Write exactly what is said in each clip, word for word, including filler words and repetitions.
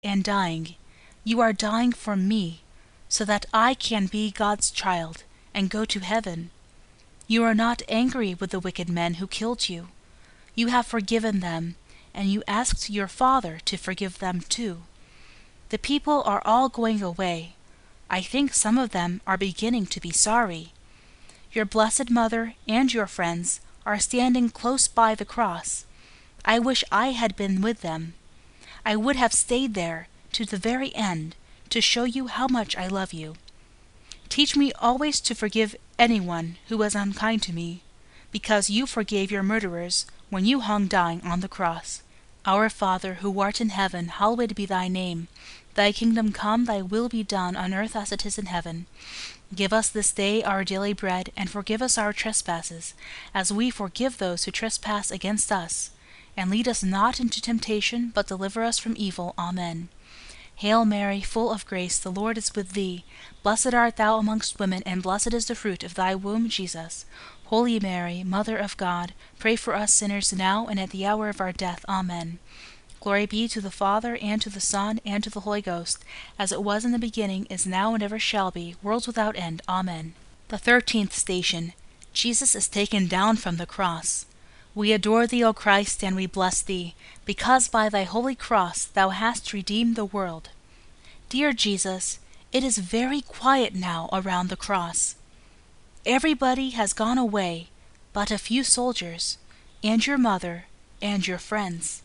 and dying. You are dying for me, so that I can be God's child and go to heaven. You are not angry with the wicked men who killed you. You have forgiven them, and you asked your Father to forgive them too. The people are all going away. I think some of them are beginning to be sorry. Your Blessed Mother and your friends are standing close by the cross. I wish I had been with them. I would have stayed there to the very end to show you how much I love you. Teach me always to forgive anyone who was unkind to me, because you forgave your murderers when you hung dying on the cross. Our Father, who art in heaven, hallowed be thy name. Thy kingdom come, thy will be done on earth as it is in heaven. Give us this day our daily bread, and forgive us our trespasses, as we forgive those who trespass against us. And lead us not into temptation, but deliver us from evil. Amen. Hail Mary, full of grace, the Lord is with thee. Blessed art thou amongst women, and blessed is the fruit of thy womb, Jesus. Holy Mary, Mother of God, pray for us sinners now and at the hour of our death. Amen. Glory be to the Father, and to the Son, and to the Holy Ghost, as it was in the beginning, is now, and ever shall be, worlds without end. Amen. The thirteenth station. Jesus is taken down from the cross. We adore thee, O Christ, and we bless thee, because by thy holy cross thou hast redeemed the world. Dear Jesus, it is very quiet now around the cross. Everybody has gone away but a few soldiers, and your mother, and your friends.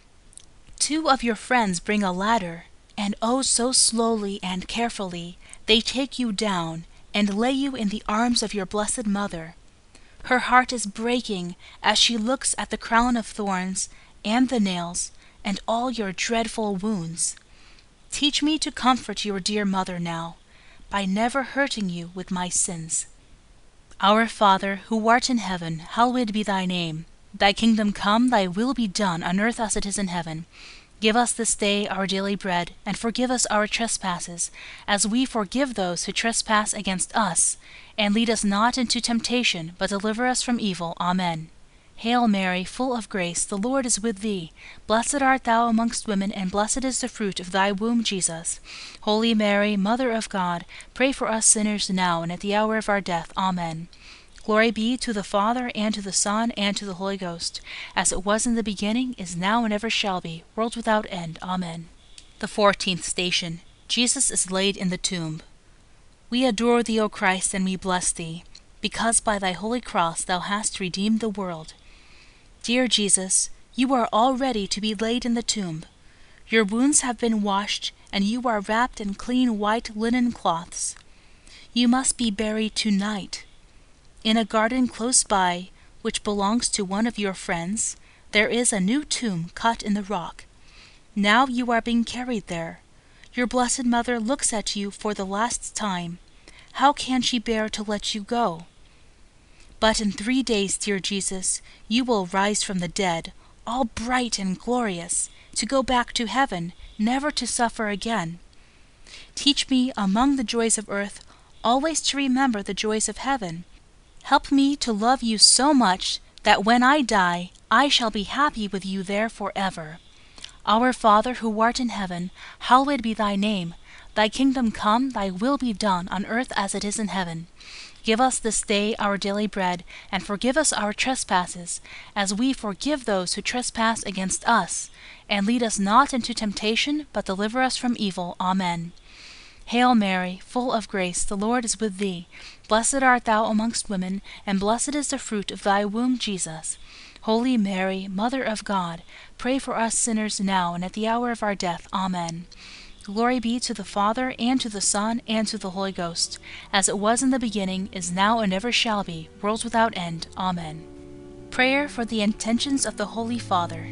Two of your friends bring a ladder, and oh, so slowly and carefully they take you down and lay you in the arms of your Blessed Mother. Her heart is breaking as she looks at the crown of thorns and the nails and all your dreadful wounds. Teach me to comfort your dear mother now, by never hurting you with my sins. Our Father, who art in heaven, hallowed be thy name. Thy kingdom come, thy will be done on earth as it is in heaven. Give us this day our daily bread, and forgive us our trespasses, as we forgive those who trespass against us. And lead us not into temptation, but deliver us from evil. Amen. Hail Mary, full of grace, the Lord is with thee. Blessed art thou amongst women, and blessed is the fruit of thy womb, Jesus. Holy Mary, Mother of God, pray for us sinners now and at the hour of our death. Amen. Glory be to the Father, and to the Son, and to the Holy Ghost, as it was in the beginning, is now, and ever shall be, worlds without end. Amen. The fourteenth station. Jesus is laid in the tomb. We adore thee, O Christ, and we bless thee, because by thy holy cross thou hast redeemed the world. Dear Jesus, you are all ready to be laid in the tomb. Your wounds have been washed, and you are wrapped in clean white linen cloths. You must be buried tonight. In a garden close by, which belongs to one of your friends, there is a new tomb cut in the rock. Now you are being carried there. Your Blessed Mother looks at you for the last time. How can she bear to let you go? But in three days, dear Jesus, you will rise from the dead, all bright and glorious, to go back to heaven, never to suffer again. Teach me, among the joys of earth, always to remember the joys of heaven. Help me to love you so much that when I die, I shall be happy with you there forever. Our Father, who art in heaven, hallowed be thy name. Thy kingdom come, thy will be done on earth as it is in heaven. Give us this day our daily bread, and forgive us our trespasses, as we forgive those who trespass against us. And lead us not into temptation, but deliver us from evil. Amen. Hail Mary, full of grace, the Lord is with thee. Blessed art thou amongst women, and blessed is the fruit of thy womb, Jesus. Holy Mary, Mother of God, pray for us sinners now and at the hour of our death. Amen. Glory be to the Father, and to the Son, and to the Holy Ghost, as it was in the beginning, is now, and ever shall be, worlds without end. Amen. Prayer for the intentions of the Holy Father.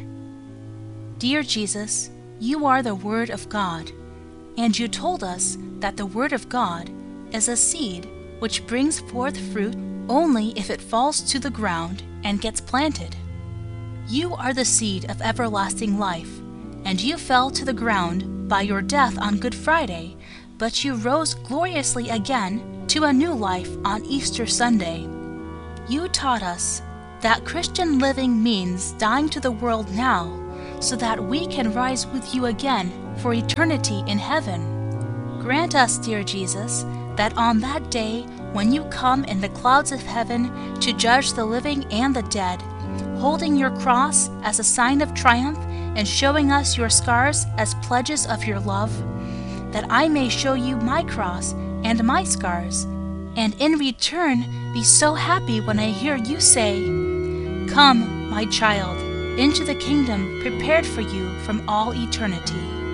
Dear Jesus, you are the Word of God, and you told us that the Word of God is a seed which brings forth fruit only if it falls to the ground and gets planted. You are the seed of everlasting life, and you fell to the ground by your death on Good Friday, but you rose gloriously again to a new life on Easter Sunday. You taught us that Christian living means dying to the world now, so that we can rise with you again for eternity in heaven. Grant us, dear Jesus, that on that day when you come in the clouds of heaven to judge the living and the dead, holding your cross as a sign of triumph and showing us your scars as pledges of your love, that I may show you my cross and my scars, and in return be so happy when I hear you say, "Come, my child, into the kingdom prepared for you from all eternity."